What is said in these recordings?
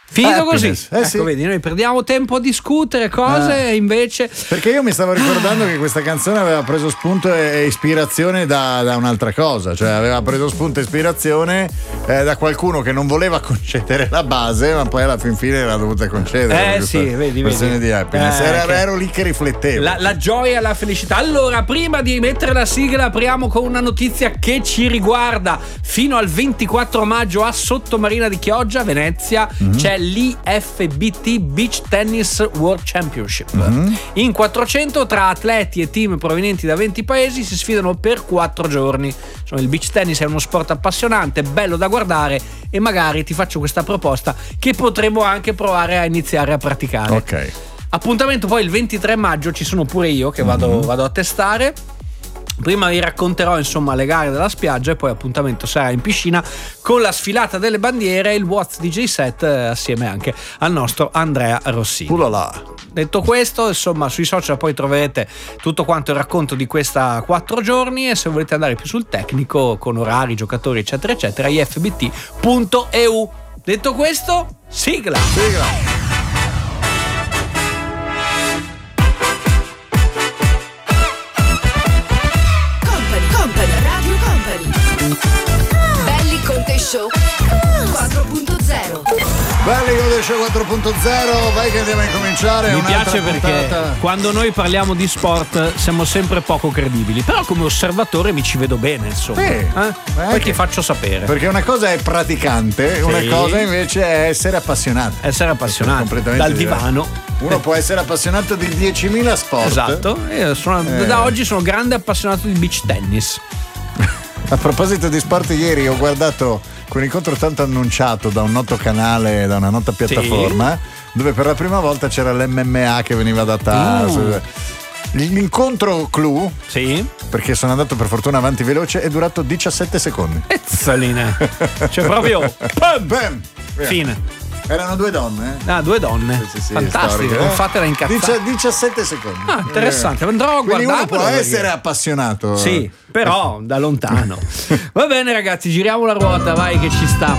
Finito così. Sì. Ecco, vedi, noi perdiamo tempo a discutere cose e invece. Perché io mi stavo ricordando che questa canzone aveva preso spunto e ispirazione da un'altra cosa, cioè aveva preso spunto e ispirazione da qualcuno che non voleva concedere la base, ma poi alla fin fine l'ha dovuta concedere. Sì, vedi. Di happiness. Ero lì che riflettevo. La gioia, la felicità. Allora, prima di mettere la sigla, apriamo con una notizia che ci riguarda. Fino al 24 maggio a Sottomarina di Chioggia, Venezia, c'è l'IFBT Beach Tennis World Championship. In 400 tra atleti e team provenienti da 20 paesi si sfidano per 4 giorni. Insomma, il beach tennis è uno sport appassionante, bello da guardare, e magari ti faccio questa proposta che potremo anche provare a iniziare a praticare. Ok. Appuntamento poi il 23 maggio, ci sono pure io che vado a testare. Prima vi racconterò insomma le gare della spiaggia e poi appuntamento sarà in piscina con la sfilata delle bandiere e il What's DJ set assieme anche al nostro Andrea Rossini. Detto questo, insomma, sui social poi troverete tutto quanto il racconto di questa 4 giorni, e se volete andare più sul tecnico con orari, giocatori eccetera eccetera, ifbt.eu. Detto questo, sigla. Belli Conte Show 4.0. Belli Conte Show 4.0, vai che andiamo a incominciare. Mi piace perché quando noi parliamo di sport siamo sempre poco credibili, però come osservatore mi ci vedo bene, insomma. Poi ti faccio sapere. Perché una cosa è praticante, una cosa invece è essere appassionato. Dal divano. Uno può essere appassionato di 10.000 sport. Esatto. Io da oggi sono grande appassionato di beach tennis. A proposito di sport, ieri ho guardato quell'incontro tanto annunciato da un noto canale, da una nota piattaforma, dove per la prima volta c'era l'MMA che veniva data. L'incontro clou, perché sono andato per fortuna avanti veloce, è durato 17 secondi. Ezzalina. Cioè proprio bam, fine. Erano 2 donne. Due donne. Sì, fantastico, non fatela incazzare. 17 secondi. Interessante, andrò a guardare. Uno può essere appassionato. Sì, però da lontano. Va bene ragazzi, giriamo la ruota, vai che ci sta.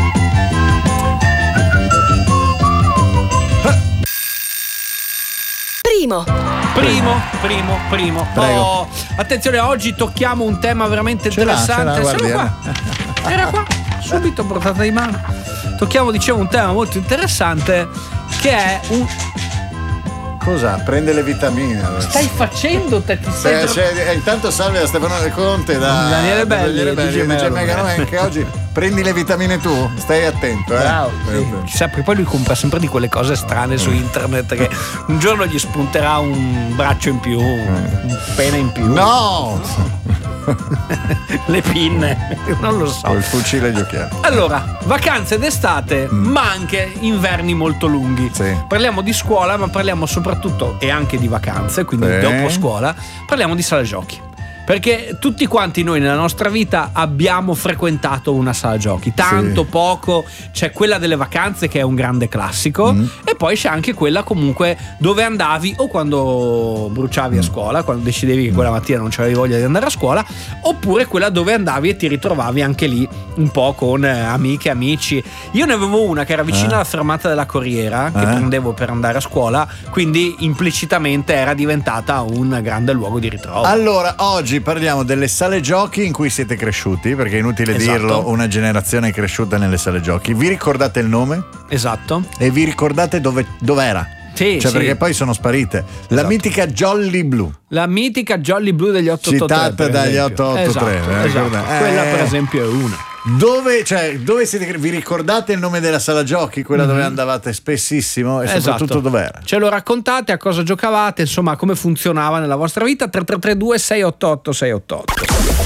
Primo. Prego. Attenzione, oggi tocchiamo un tema veramente interessante. Era qua, subito portata di mano. Tocchiamo, dicevo, un tema molto interessante che è un... Cosa? Prende le vitamine. Stai facendo te? Intanto salve da Stefano Del Conte, da Daniele Belli, dice Mega anche oggi. Prendi le vitamine tu? Stai attento, Bravo, Chissà, perché poi lui compra sempre di quelle cose strane su internet che un giorno gli spunterà un braccio in più, un pene in più. No! Le pinne, non lo so. O il fucile e gli occhiali. Allora, vacanze d'estate, ma anche inverni molto lunghi. Parliamo di scuola, ma parliamo soprattutto e anche di vacanze, quindi dopo scuola, parliamo di sala giochi. Perché tutti quanti noi nella nostra vita abbiamo frequentato una sala giochi, tanto poco. C'è quella delle vacanze che è un grande classico, e poi c'è anche quella comunque dove andavi o quando bruciavi a scuola, quando decidevi che quella mattina non c'avevi voglia di andare a scuola, oppure quella dove andavi e ti ritrovavi anche lì un po' con amiche, amici. Io ne avevo una che era vicina alla fermata della Corriera, che prendevo per andare a scuola, quindi implicitamente era diventata un grande luogo di ritrovo. Allora, oggi parliamo delle sale giochi in cui siete cresciuti, perché è inutile dirlo, una generazione è cresciuta nelle sale giochi. Vi ricordate il nome? Esatto. E vi ricordate dov'era? Perché poi sono sparite. La mitica Jolly Blue. La mitica Jolly Blue degli 883. Citata dagli 883. Esatto. Quella per esempio è una. Dove siete, vi ricordate il nome della sala giochi? Quella dove andavate spessissimo, e soprattutto dov'era? Ce lo raccontate, a cosa giocavate, insomma come funzionava nella vostra vita. 3332 688 688.